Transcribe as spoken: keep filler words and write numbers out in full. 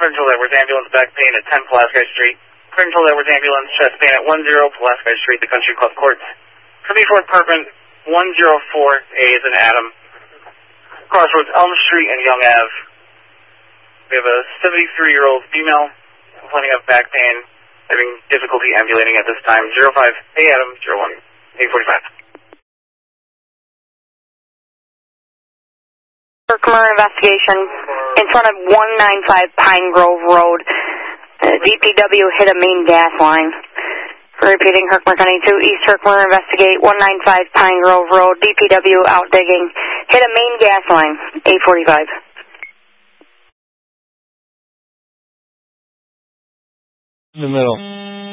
Parental Edwards Ambulance, back pain at ten Pulaski Street. Parental Edwards Ambulance, chest pain at one zero Pulaski Street, the Country Club Courts. twenty-fourth Perpin, one zero four, A is an Adam. Crossroads Elm Street and Young Ave. We have a seventy-three-year-old female complaining of back pain, having difficulty ambulating at this time. zero five, A Adam, zero one, eight forty-five. Herkimer investigation in front of one ninety-five Pine Grove Road. Uh, D P W hit a main gas line. Repeating, Herkimer County two, East Herkimer, investigate one ninety-five Pine Grove Road. D P W out digging. Hit a main gas line, eight forty-five. In the middle.